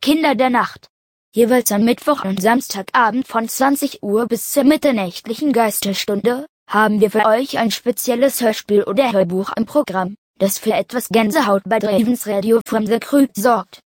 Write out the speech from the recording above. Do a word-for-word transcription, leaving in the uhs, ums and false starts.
Kinder der Nacht. Jeweils am Mittwoch und Samstagabend von zwanzig Uhr bis zur mitternächtlichen Geisterstunde haben wir für euch ein spezielles Hörspiel oder Hörbuch im Programm, das für etwas Gänsehaut bei Dravens Radio from the Crypt sorgt.